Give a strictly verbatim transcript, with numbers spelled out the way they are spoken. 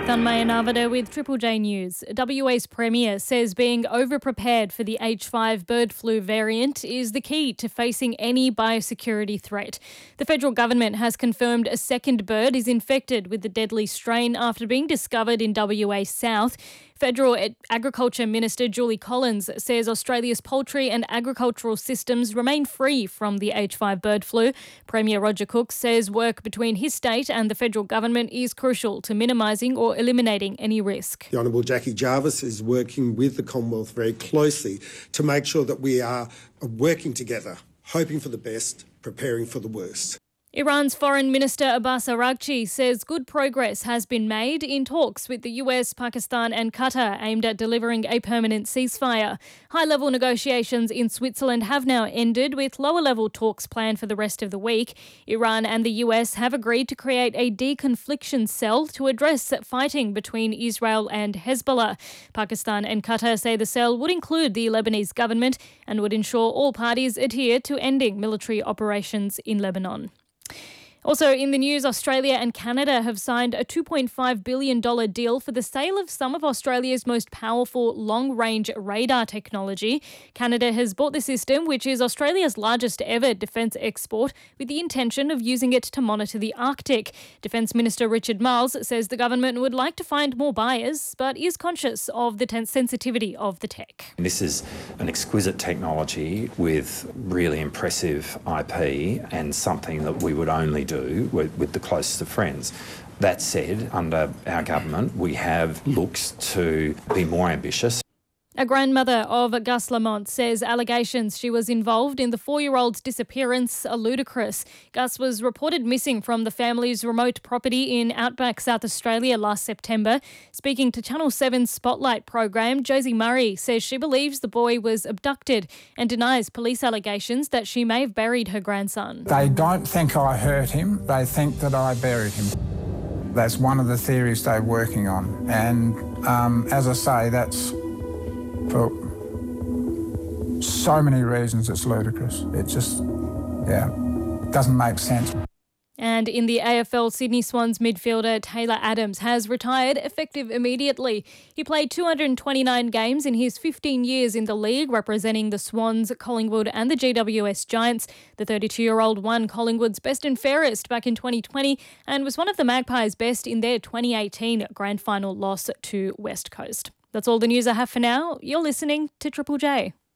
Thanmayanavada with Triple J News. W A's Premier says being over-prepared for the H five bird flu variant is the key to facing any biosecurity threat. The federal government has confirmed a second bird is infected with the deadly strain after being discovered in W A South. Federal Agriculture Minister Julie Collins says Australia's poultry and agricultural systems remain free from the H five bird flu. Premier Roger Cook says work between his state and the federal government is crucial to minimising or eliminating any risk. The Honourable Jackie Jarvis is working with the Commonwealth very closely to make sure that we are working together, hoping for the best, preparing for the worst. Iran's Foreign Minister Abbas Araghchi says good progress has been made in talks with the U S, Pakistan and Qatar aimed at delivering a permanent ceasefire. High-level negotiations in Switzerland have now ended, with lower-level talks planned for the rest of the week. Iran and the U S have agreed to create a deconfliction cell to address fighting between Israel and Hezbollah. Pakistan and Qatar say the cell would include the Lebanese government and would ensure all parties adhere to ending military operations in Lebanon. Also in the news, Australia and Canada have signed a two point five billion dollars deal for the sale of some of Australia's most powerful long-range radar technology. Canada has bought the system, which is Australia's largest ever defence export, with the intention of using it to monitor the Arctic. Defence Minister Richard Marles says the government would like to find more buyers, but is conscious of the sensitivity of the tech. This is an exquisite technology with really impressive I P and something that we would only do With, with the closest of friends. That said, under our government, we have looks to be more ambitious. A grandmother of Gus Lamont says allegations she was involved in the four-year-old's disappearance are ludicrous. Gus was reported missing from the family's remote property in outback South Australia last September. Speaking to Channel seven's Spotlight program, Josie Murray says she believes the boy was abducted and denies police allegations that she may have buried her grandson. They don't think I hurt him, they think that I buried him. That's one of the theories they're working on. And um, as I say, that's for so many reasons it's ludicrous. It just, yeah, doesn't make sense. And in the A F L, Sydney Swans midfielder Taylor Adams has retired effective immediately. He played two hundred twenty-nine games in his fifteen years in the league, representing the Swans, Collingwood and the G W S Giants. The thirty-two-year-old won Collingwood's best and fairest back in twenty twenty and was one of the Magpies' best in their twenty eighteen grand final loss to West Coast. That's all the news I have for now. You're listening to Triple J.